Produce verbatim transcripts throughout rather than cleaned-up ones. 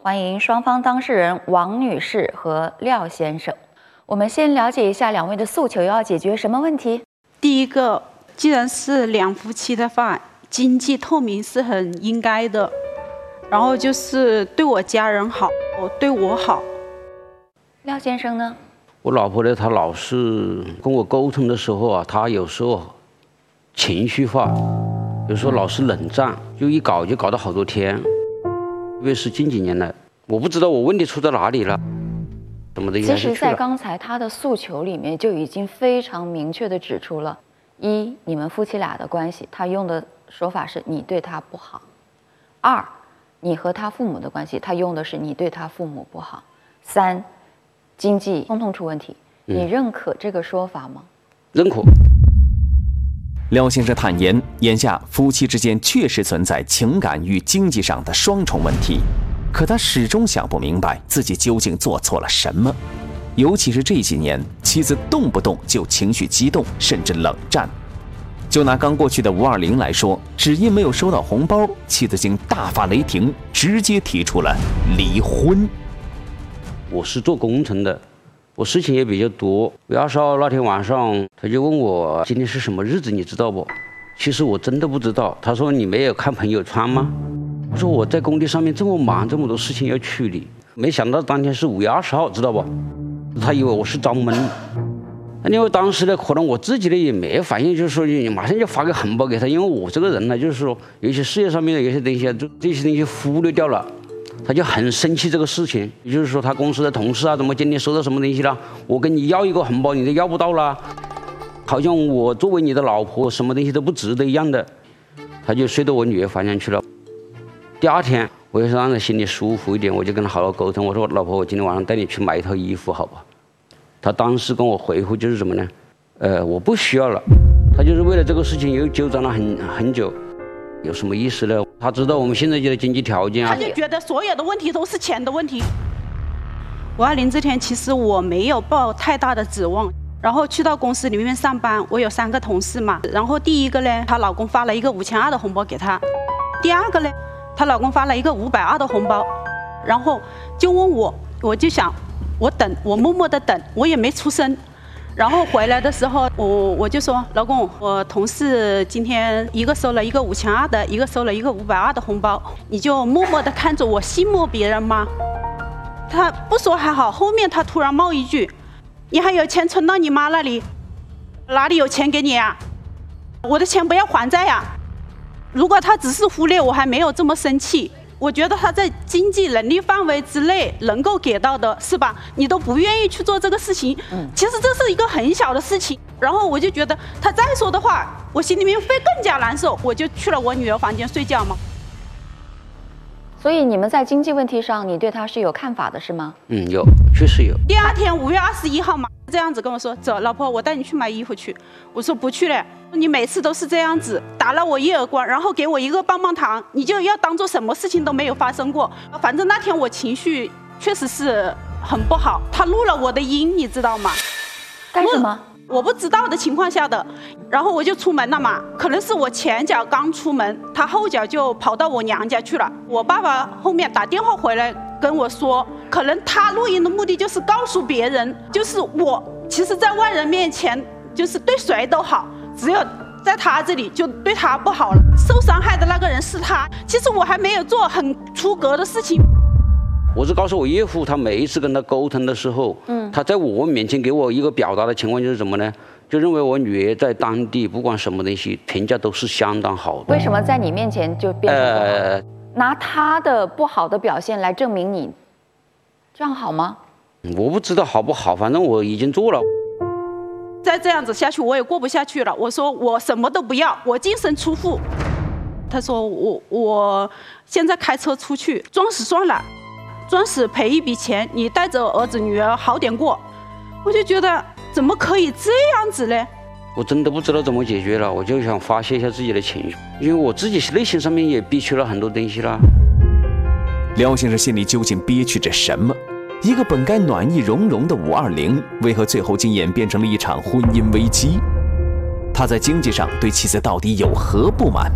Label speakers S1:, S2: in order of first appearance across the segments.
S1: 欢迎双方当事人王女士和廖先生。我们先了解一下两位的诉求要解决什么问题？
S2: 第一个，既然是两夫妻的话，经济透明是很应该的。然后就是对我家人好，对我好。
S1: 廖先生呢？
S3: 我老婆呢，她老是跟我沟通的时候啊，她有时候情绪化，有时候老是冷战，就一搞就搞到好多天。特别是近几年来，我不知道我问题出在哪里了，怎么的？
S1: 其实，在刚才他的诉求里面就已经非常明确地指出了：一，你们夫妻俩的关系，他用的说法是你对他不好；二，你和他父母的关系，他用的是你对他父母不好；三，经济通通出问题。你认可这个说法吗？
S3: 认可。
S4: 廖先生坦言，眼下夫妻之间确实存在情感与经济上的双重问题，可他始终想不明白自己究竟做错了什么。尤其是这几年，妻子动不动就情绪激动，甚至冷战。就拿刚过去的五二零来说，只因没有收到红包，妻子竟大发雷霆，直接提出了离婚。
S3: 我是做工程的，我事情也比较多。五月二十号那天晚上，他就问我今天是什么日子，你知道不？其实我真的不知道。他说你没有看朋友圈吗？我说我在工地上面这么忙，这么多事情要处理，没想到当天是五月二十号，知道不？他以为我是装闷。因为当时呢，可能我自己呢也没反应，就是说你马上就发个红包给他，因为我这个人呢，就是说有些事业上面的有些东西啊，这些东西忽略掉了。他就很生气这个事情，也就是说他公司的同事啊，怎么今天收到什么东西了？我跟你要一个红包，你都要不到了，好像我作为你的老婆，什么东西都不值得一样的。他就睡到我女儿房间去了。第二天，我也是让他心里舒服一点，我就跟他好好沟通。我说老婆，我今天晚上带你去买一套衣服，好吧？他当时跟我回复就是什么呢？呃，我不需要了。他就是为了这个事情又纠缠了很很久。有什么意思呢？他知道我们现在的经济条件啊，
S2: 他就觉得所有的问题都是钱的问题。五二零这天，其实我没有抱太大的指望，然后去到公司里面上班，我有三个同事嘛。然后第一个呢，她老公发了一个五千二的红包给她；第二个呢，她老公发了一个五百二的红包，然后就问我，我就想，我等，我默默的等，我也没出声。然后回来的时候，我我就说，老公，我同事今天一个收了一个五千二的，一个收了一个五百二的红包，你就默默的看着我，心默别人吗？他不说还好，后面他突然冒一句，你还有钱存到你妈那里，哪里有钱给你啊？我的钱不要还债呀。如果他只是忽略，我还没有这么生气。我觉得他在经济能力范围之内能够给到的，是吧？你都不愿意去做这个事情，其实这是一个很小的事情。然后我就觉得他再说的话，我心里面会更加难受，我就去了我女儿房间睡觉嘛。
S1: 所以你们在经济问题上，你对他是有看法的，是吗？
S3: 嗯，有，确实有。
S2: 第二天五月二十一号嘛，这样子跟我说，走，老婆，我带你去买衣服去。我说不去了。你每次都是这样子打了我一耳光，然后给我一个棒棒糖，你就要当做什么事情都没有发生过。反正那天我情绪确实是很不好，他录了我的音，你知道吗？
S1: 干什么？
S2: 我不知道的情况下的，然后我就出门了嘛。可能是我前脚刚出门，他后脚就跑到我娘家去了。我爸爸后面打电话回来跟我说，可能他录音的目的就是告诉别人，就是我其实在外人面前就是对谁都好，只有在他这里就对他不好了。受伤害的那个人是他，其实我还没有做很出格的事情。
S3: 我是告诉我岳父，他每一次跟他沟通的时候，嗯，他在我面前给我一个表达的情况就是什么呢？就认为我女儿在当地不管什么东西评价都是相当好的。
S1: 为什么在你面前就变成不好？呃，拿他的不好的表现来证明你，这样好吗？
S3: 我不知道好不好，反正我已经做了。
S2: 再这样子下去，我也过不下去了。我说我什么都不要，我净身出户。他说我我现在开车出去，装死算了。装死赔一笔钱，你带着儿子女儿好点过。我就觉得怎么可以这样子呢？
S3: 我真的不知道怎么解决了，我就想发泄一下自己的情绪，因为我自己内心上面也憋屈了很多东西了。
S4: 廖先生心里究竟憋屈着什么？一个本该暖意融融的五二零，为何最后竟演变成了一场婚姻危机？他在经济上对妻子到底有何不满？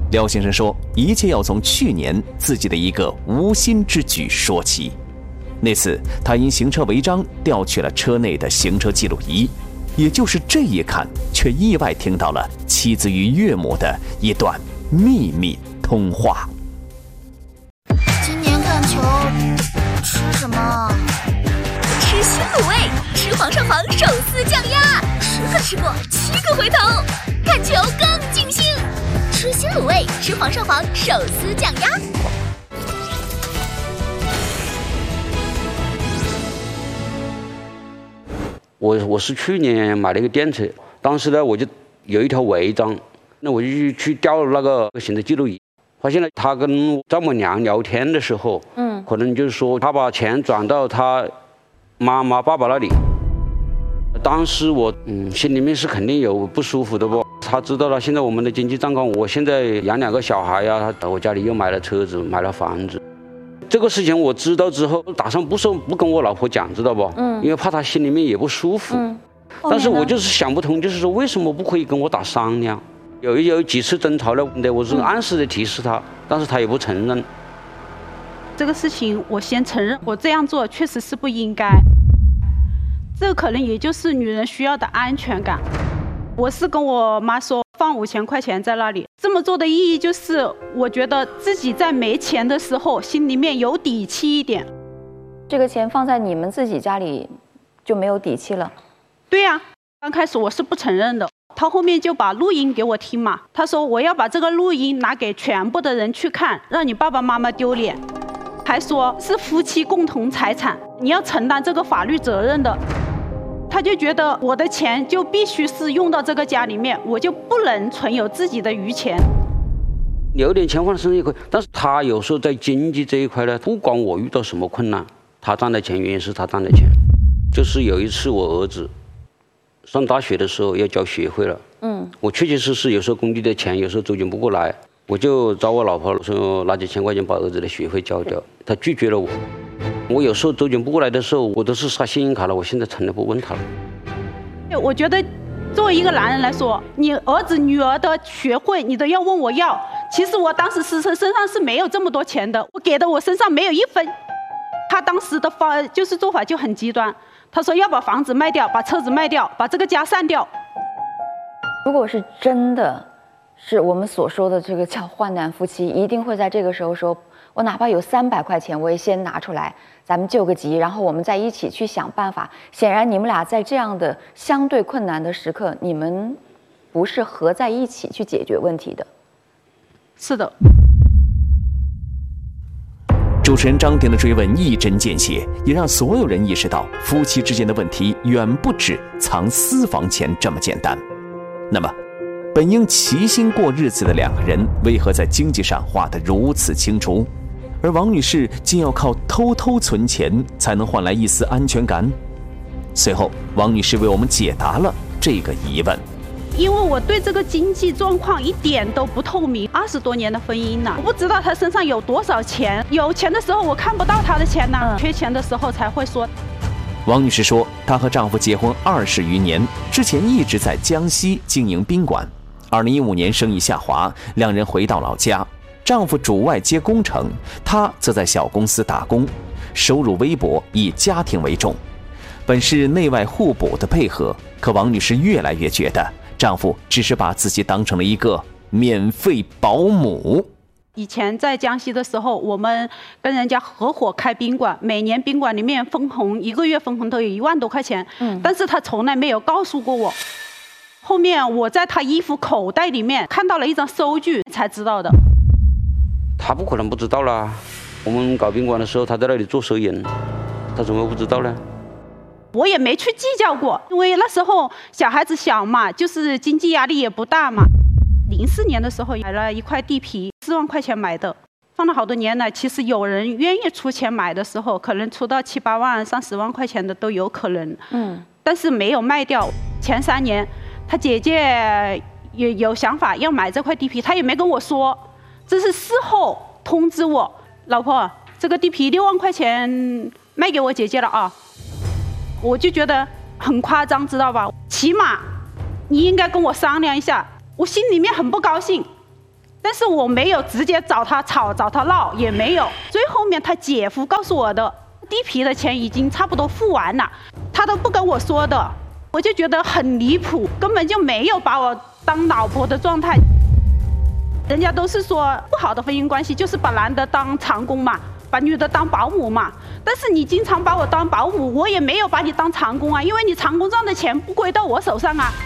S4: 廖先生说，一切要从去年自己的一个无心之举说起。那次他因行车违章调取了车内的行车记录仪，也就是这一看，却意外听到了妻子与岳母的一段秘密通话。
S5: 今年看球吃什么？
S6: 吃新卤味，吃皇上皇手撕酱鸭，十个吃过，七个回头，看球更尽兴。吃新卤味，吃皇上皇手撕酱鸭。
S3: 我我是去年买了一个电车，当时呢我就有一条违章，那我就去调了那个行车记录仪，发现了他跟丈母娘聊天的时候，嗯，可能就是说他把钱转到他妈妈爸爸那里。当时我嗯心里面是肯定有不舒服的不，他知道了现在我们的经济状况，我现在养两个小孩呀，我家里又买了车子，买了房子。这个事情我知道之后，打算不说不跟我老婆讲，知道不？嗯，因为怕她心里面也不舒服。嗯，但是我就是想不通，就是说为什么不可以跟我打商量？有有几次争吵了，我是暗示的提示他，但是他也不承认。
S2: 这个事情我先承认，我这样做确实是不应该。这可能也就是女人需要的安全感。我是跟我妈说放五千块钱在那里，这么做的意义就是我觉得自己在没钱的时候心里面有底气一点。
S1: 这个钱放在你们自己家里就没有底气了？
S2: 对呀、啊，刚开始我是不承认的，他后面就把录音给我听嘛，他说我要把这个录音拿给全部的人去看，让你爸爸妈妈丢脸，还说是夫妻共同财产，你要承担这个法律责任的。他就觉得我的钱就必须是用到这个家里面，我就不能存有自己的余钱。
S3: 留点钱放在身上也可以，但是他有时候在经济这一块呢，不管我遇到什么困难，他赚的钱原因是他赚的钱。就是有一次我儿子上大学的时候要交学费了，嗯，我确确实实有时候工地的钱有时候周转不过来，我就找我老婆说拿几千块钱把儿子的学费交掉，他拒绝了我。我有时候周转不过来的时候，我都是刷信用卡了，我现在从来不问他了。
S2: 我觉得作为一个男人来说，你儿子女儿的学费你都要问我要，其实我当时是身上是没有这么多钱的，我给的我身上没有一分。他当时的方就是做法就很极端，他说要把房子卖掉，把车子卖掉，把这个家散掉。
S1: 如果是真的是我们所说的这个叫患难夫妻，一定会在这个时候说，我哪怕有三百块钱我也先拿出来，咱们救个急，然后我们再一起去想办法。显然你们俩在这样的相对困难的时刻，你们不是合在一起去解决问题的。
S2: 是的。
S4: 主持人张婷的追问一针见血，也让所有人意识到夫妻之间的问题远不止藏私房钱这么简单。那么本应齐心过日子的两个人，为何在经济上画得如此清楚？而王女士竟要靠偷偷存钱才能换来一丝安全感？随后王女士为我们解答了这个疑问。
S2: 因为我对这个经济状况一点都不透明，二十多年的婚姻了，我不知道他身上有多少钱，有钱的时候我看不到他的钱呢、嗯，缺钱的时候才会说。
S4: 王女士说，她和丈夫结婚二十余年，之前一直在江西经营宾馆。二零一五年生意下滑，两人回到老家，丈夫主外接工程，她则在小公司打工，收入微薄，以家庭为重。本是内外互补的配合，可王女士越来越觉得丈夫只是把自己当成了一个免费保姆。
S2: 以前在江西的时候，我们跟人家合伙开宾馆，每年宾馆里面分红，一个月分红都有一万多块钱，嗯，但是他从来没有告诉过我。后面我在他衣服口袋里面看到了一张收据，才知道的。
S3: 他不可能不知道啦，我们搞宾馆的时候他在那里做收银，他怎么不知道呢？
S2: 我也没去计较过，因为那时候小孩子小嘛，就是经济压力也不大嘛。零四年的时候买了一块地皮，四万块钱买的，放了好多年了。其实有人愿意出钱买的时候，可能出到七八万、上十万块钱的都有可能。嗯，但是没有卖掉。前三年，他姐姐也有想法要买这块地皮，他也没跟我说，这是事后通知我，老婆，这个地皮六万块钱卖给我姐姐了啊。我就觉得很夸张，知道吧？起码你应该跟我商量一下。我心里面很不高兴，但但是我没有直接找他吵找他闹，也没有。最后面他姐夫告诉我的，地皮的钱已经差不多付完了，他都不跟我说的，我就觉得很离谱，根本就没有把我当老婆的状态。人家都是说不好的婚姻关系就是把男的当长工嘛，把女的当保姆嘛。但是你经常把我当保姆，我也没有把你当长工啊，因为你长工赚的钱不归到我手上啊。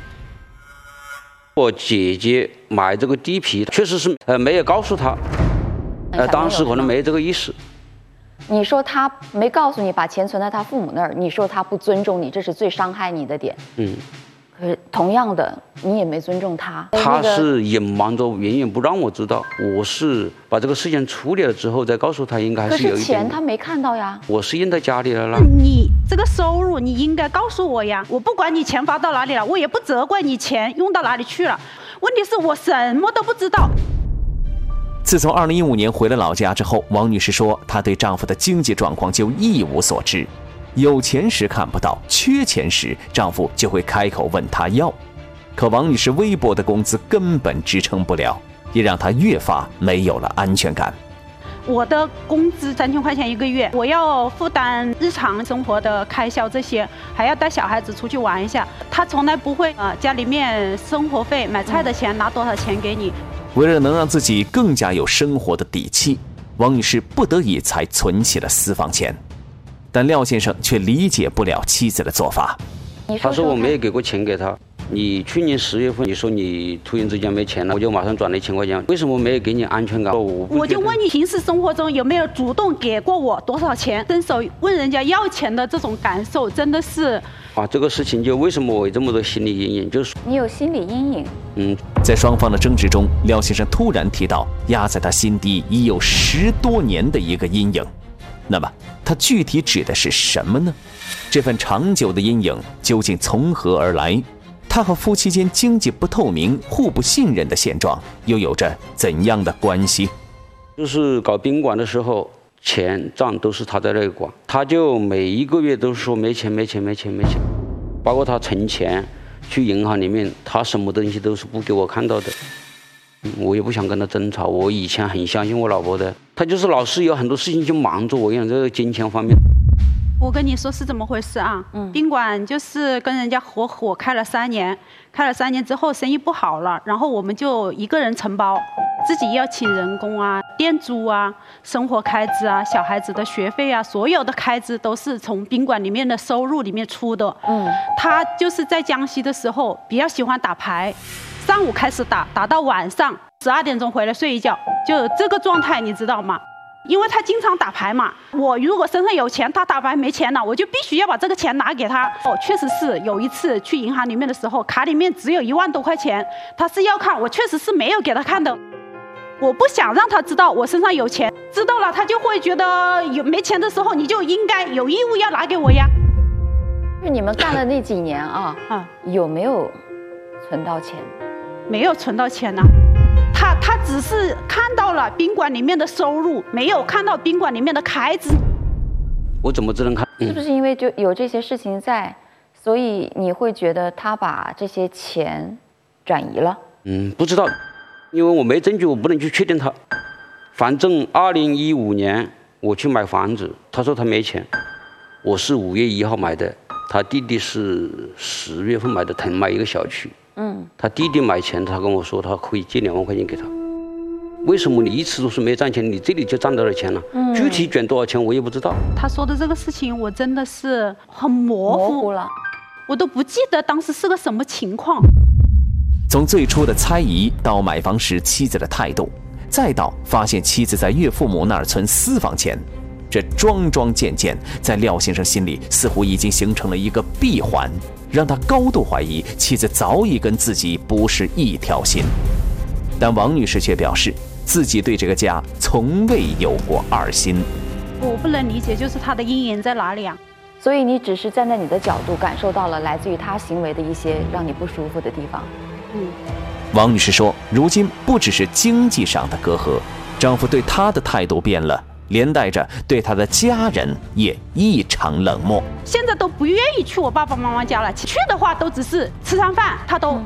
S3: 我姐姐买这个地皮，确实是呃没有告诉她，呃当时可能没这个意思。
S1: 你说他没告诉你把钱存在他父母那儿，你说他不尊重你，这是最伤害你的点。
S3: 嗯。
S1: 可是同样的，你也没尊重他。
S3: 他是隐瞒着，远远不让我知道。我是把这个事情处理了之后再告诉他，应该还是有一点。
S1: 可是钱他没看到呀。
S3: 我是印在家里了啦。
S2: 你这个收入你应该告诉我呀，我不管你钱发到哪里了，我也不责怪你钱用到哪里去了。问题是我什么都不知道。
S4: 自从二零一五年回了老家之后，王女士说，她对丈夫的经济状况就一无所知。有钱时看不到，缺钱时丈夫就会开口问她要。可王女士微薄的工资根本支撑不了，也让她越发没有了安全感。
S2: 我的工资三千块钱一个月，我要负担日常生活的开销，这些还要带小孩子出去玩一下。他从来不会啊、呃，家里面生活费买菜的钱拿多少钱给你。
S4: 为了能让自己更加有生活的底气，王女士不得已才存起了私房钱。但廖先生却理解不了妻子的做法。
S3: 他说我没有给过钱给他，你去年十月份你说你突然之间没钱了，我就马上转了一千块钱，为什么没有给你安全感？我
S2: 我就问你，平时生活中有没有主动给过我多少钱？伸手问人家要钱的这种感受，真的是
S3: 啊，这个事情就为什么我有这么多心理阴影，就是
S1: 你有心理阴影。
S3: 嗯，
S4: 在双方的争执中，廖先生突然提到压在他心底已有十多年的一个阴影。那么它具体指的是什么呢？这份长久的阴影究竟从何而来？它和夫妻间经济不透明、互不信任的现状又有着怎样的关系？
S3: 就是搞宾馆的时候，钱账都是他在那里管，他就每一个月都说没钱没钱没钱没钱，包括他存钱去银行里面，他什么东西都是不给我看到的。我也不想跟他争吵，我以前很相信我老婆的，她就是老是有很多事情就瞒着我，像这个金钱方面。
S2: 我跟你说是怎么回事啊？嗯，宾馆就是跟人家合伙开了三年，开了三年之后生意不好了，然后我们就一个人承包，自己要请人工啊、店租啊、生活开支啊、小孩子的学费啊，所有的开支都是从宾馆里面的收入里面出的。嗯，他就是在江西的时候比较喜欢打牌。上午开始打，打到晚上十二点钟回来睡一觉，就这个状态，你知道吗？因为他经常打牌嘛，我如果身上有钱，他打牌没钱了，我就必须要把这个钱拿给他。哦，确实是有一次去银行里面的时候，卡里面只有一万多块钱，他是要看，我确实是没有给他看的。我不想让他知道我身上有钱，知道了他就会觉得有没钱的时候，你就应该有义务要拿给我呀。
S1: 就你们干了那几年啊，啊，有没有存到钱？
S2: 没有存到钱呢、啊，他他只是看到了宾馆里面的收入，没有看到宾馆里面的开支。
S3: 我怎么只能看？
S1: 嗯、是不是因为就有这些事情在，所以你会觉得他把这些钱转移了？
S3: 嗯，不知道，因为我没证据，我不能去确定他。反正二零一五年我去买房子，他说他没钱，我是五月一号买的，他弟弟是十月份买的，腾买一个小区。嗯，他弟弟买钱，他跟我说他可以借两万块钱给他。为什么你一次都是没赚钱，你这里就赚到了钱了？嗯，具体捐多少钱我也不知道。
S2: 他说的这个事情，我真的是很模糊，
S1: 模糊了，
S2: 我都不记得当时是个什么情况。
S4: 从最初的猜疑到买房时妻子的态度，再到发现妻子在岳父母那儿存私房钱，这桩桩件件在廖先生心里似乎已经形成了一个闭环，让他高度怀疑妻子早已跟自己不是一条心。但王女士却表示，自己对这个家从未有过二心。
S2: 我不能理解，就是他的阴影在哪里啊？
S1: 所以你只是站在你的角度感受到了来自于他行为的一些让你不舒服的地方。
S2: 嗯，
S4: 王女士说，如今不只是经济上的隔阂，丈夫对她的态度变了，连带着对她的家人也异常冷漠。
S2: 现在都不愿意去我爸爸妈妈家了，去的话都只是吃餐饭，他都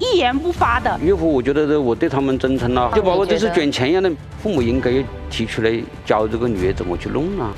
S2: 一言不发的。
S3: 岳父，我觉得我对他们真诚了，就把我这是卷钱一样的，父母应该提出来教这个女儿怎么去弄啊。